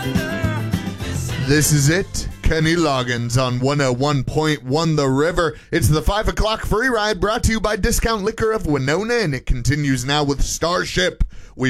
This is it. Kenny Loggins on 101.1 The River. It's the 5 o'clock free ride brought to you by Discount Liquor of Winona, and it continues now with Starship. We